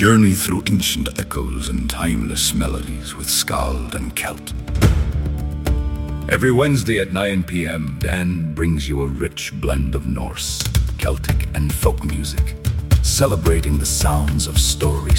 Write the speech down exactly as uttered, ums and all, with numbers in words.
Journey through ancient echoes and timeless melodies with Skald and Celt. Every Wednesday at nine p m, Dan brings you a rich blend of Norse, Celtic, and folk music, celebrating the sounds of story